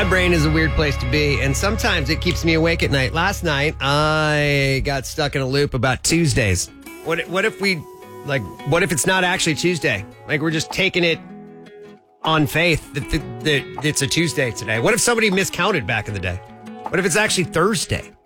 My brain is a weird place to be, and sometimes it keeps me awake at night. Last night, I got stuck in a loop about Tuesdays. What if it's not actually Tuesday? Like, we're just taking it on faith that it's a Tuesday today. What if somebody miscounted back in the day? What if it's actually Thursday?